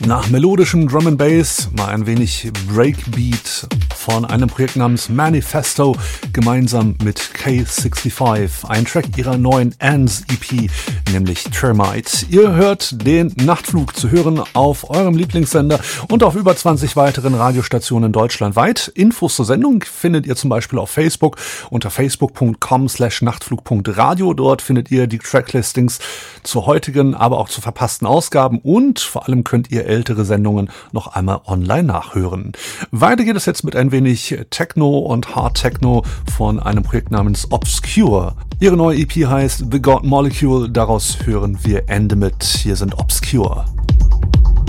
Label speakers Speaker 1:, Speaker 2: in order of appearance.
Speaker 1: Nach melodischem Drum and Bass mal ein wenig Breakbeat von einem Projekt namens Manifesto gemeinsam mit K65, ein Track ihrer neuen Ants EP, nämlich Termite. Ihr hört den Nachtflug zu hören auf eurem Lieblingssender und auf über 20 weiteren Radiostationen deutschlandweit. Infos zur Sendung findet ihr zum Beispiel auf Facebook unter facebook.com/nachtflug.radio. Dort findet ihr die Tracklistings zur heutigen, aber auch zu verpassten Ausgaben und vor allem könnt ihr ältere Sendungen noch einmal online nachhören. Weiter geht es jetzt mit ein wenig Techno und Hard Techno von einem Projekt namens Obscure. Ihre neue EP heißt The God Molecule, daraus hören wir Ende mit. Hier sind Obscure.